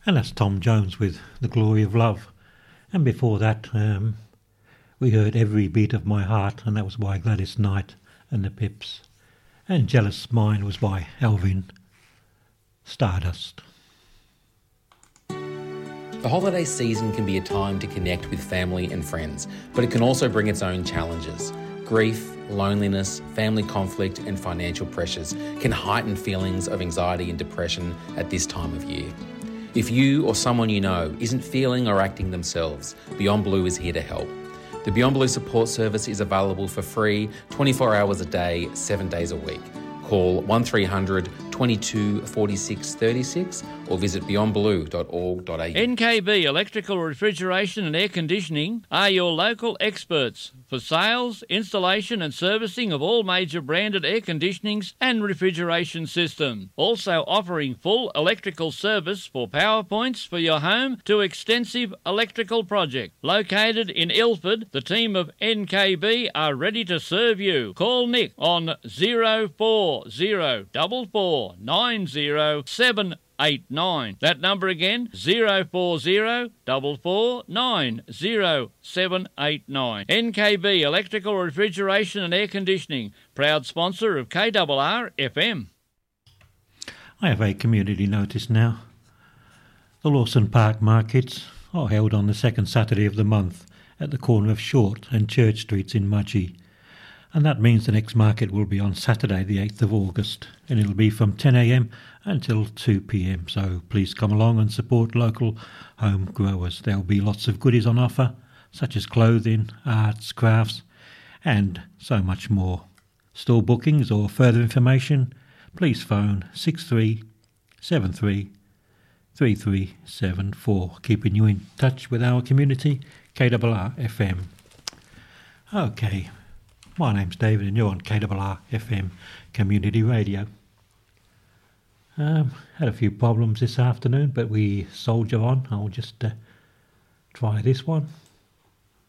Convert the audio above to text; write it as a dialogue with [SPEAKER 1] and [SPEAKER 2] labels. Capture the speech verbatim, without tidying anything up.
[SPEAKER 1] And that's Tom Jones with The Glory of Love. And before that, um, we heard Every Beat of My Heart, and that was by Gladys Knight and the Pips. And Jealous Mind was by Alvin Stardust.
[SPEAKER 2] The holiday season can be a time to connect with family and friends, but it can also bring its own challenges. Grief, loneliness, family conflict and financial pressures can heighten feelings of anxiety and depression at this time of year. If you or someone you know isn't feeling or acting themselves, Beyond Blue is here to help. The Beyond Blue support service is available for free twenty-four hours a day, seven days a week. Call one three hundred, twenty-two, forty-six, thirty-six or visit beyond blue dot org dot a u.
[SPEAKER 3] N K B Electrical, Refrigeration and Air Conditioning are your local experts for sales, installation and servicing of all major branded air conditionings and refrigeration systems. Also offering full electrical service for power points for your home to extensive electrical project. Located in Ilford, the team of N K B are ready to serve you. Call Nick on zero four zero four four nine zero seven eight nine. That number again, zero four zero four four nine zero seven eight nine. N K B Electrical, Refrigeration and Air Conditioning, proud sponsor of K R R F M.
[SPEAKER 1] I have a community notice now. The Lawson Park markets are held on the second Saturday of the month at the corner of Short and Church Streets in Mudgee. And that means the next market will be on Saturday the eighth of August, and it'll be from ten a m until two p m, so please come along and support local home growers. There'll be lots of goodies on offer, such as clothing, arts, crafts, and so much more. Store bookings or further information, please phone six three seven three three three seven four, keeping you in touch with our community, K R R F M. Okay. My name's David and you're on K R R F M Community Radio. Um, had a few problems this afternoon, but we soldier on. I'll just uh, try this one.